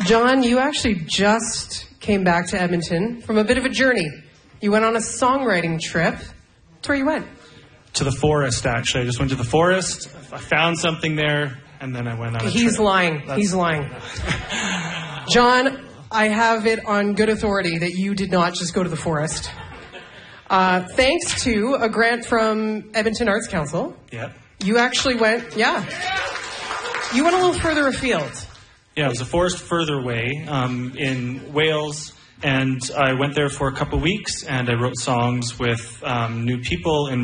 John, you actually just came back to Edmonton from a bit of a journey. You went on a songwriting trip. That's where you went. To the forest, actually. I just went to the forest. I found something there, and then I went on a trip. He's lying. He's lying. John, I have it on good authority that you did not just go to the forest. Thanks to a grant from Edmonton Arts Council. Yeah. You actually went, you went a little further afield. Yeah, it was a forest further away in Wales, and I went there for a couple weeks, and I wrote songs with new people in